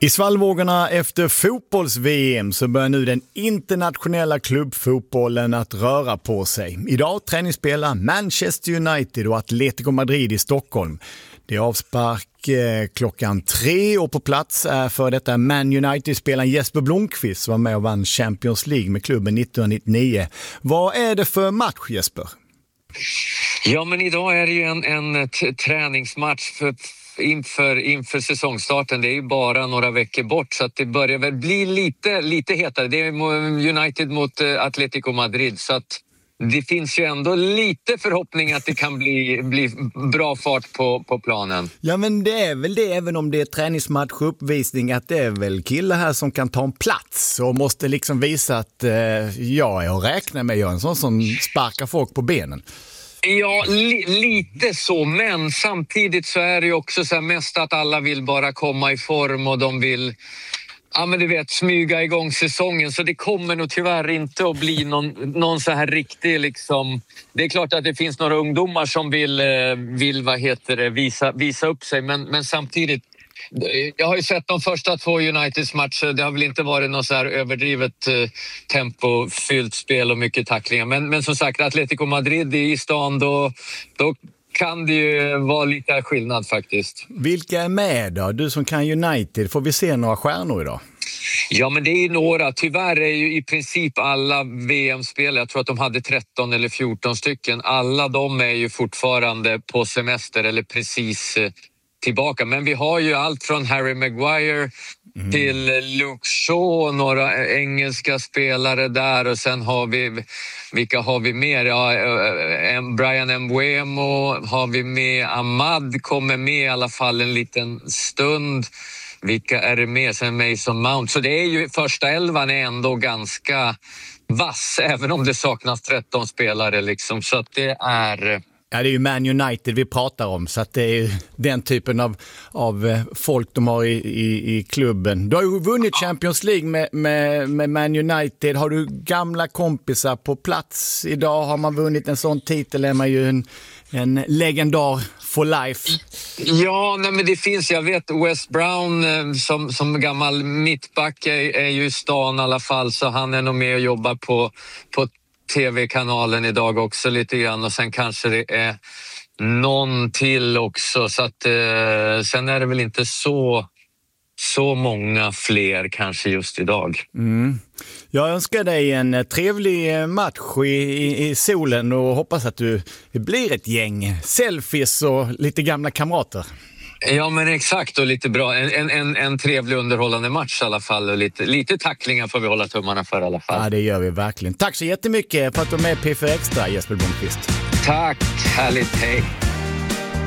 I svallvågorna efter fotbolls-VM så börjar nu den internationella klubbfotbollen att röra på sig. Idag träningsspelar Manchester United och Atletico Madrid i Stockholm. Det är avspark klockan 3 och på plats är för detta Man United-spelaren Jesper Blomqvist som var med och vann Champions League med klubben 1999. Vad är det för match, Jesper? Ja, men idag är det ju en träningsmatch inför säsongstarten. Det är ju bara några veckor bort, så att det börjar väl bli lite hetare. Det är United mot Atletico Madrid, så att det finns ju ändå lite förhoppning att det kan bli bra fart på planen. Ja, men det är väl det, även om det är träningsmatch och uppvisning, att det är väl killar här som kan ta en plats och måste liksom visa att jag räknar med, jag är en sån som sparkar folk på benen. Ja, lite så, men samtidigt så är det ju också så här mest att alla vill bara komma i form och de vill, ja men du vet, smyga igång säsongen, så det kommer nog tyvärr inte att bli någon så här riktig liksom. Det är klart att det finns några ungdomar som vill visa upp sig, men samtidigt, jag har ju sett de första 2 Uniteds matcher. Det har väl inte varit något så här överdrivet tempofyllt spel och mycket tacklingar. Men som sagt, Atletico Madrid i stan, då kan det ju vara lite skillnad faktiskt. Vilka är med då? Du som kan United, får vi se några stjärnor idag? Ja, men det är några. Tyvärr är ju i princip alla VM-spel, jag tror att de hade 13 eller 14 stycken. Alla de är ju fortfarande på semester eller precis tillbaka. Men vi har ju allt från Harry Maguire till Luke Shaw, några engelska spelare där, och sen har vi, vilka har vi mer? Ja, Brian Mbeumo har vi med, Ahmad kommer med i alla fall en liten stund. Vilka är det med? Sen Mason Mount. Så det är ju, första 11 är ändå ganska vass, även om det saknas 13 spelare liksom. Så att det är... Ja, det är ju Man United vi pratar om, så att det är den typen av folk de har i klubben. Du har ju vunnit Champions League med Man United. Har du gamla kompisar på plats idag? Har man vunnit en sån titel är man ju en legendar for life. Ja, nej, men det finns, jag vet Wes Brown som gammal mittback är ju i stan i alla fall, så han är nog med och jobbar på TV-kanalen idag också lite grann, och sen kanske det är någon till också, så att sen är det väl inte så många fler kanske just idag. Jag önskar dig en trevlig match i solen och hoppas att det blir ett gäng selfies och lite gamla kamrater. Ja, men exakt, och lite bra. En trevlig underhållande match i alla fall, och lite tacklingar får vi hålla tummarna för i alla fall. Ja, det gör vi verkligen. Tack så jättemycket för att du är med P4 Extra, Jesper Blomqvist. Tack, härligt, hej.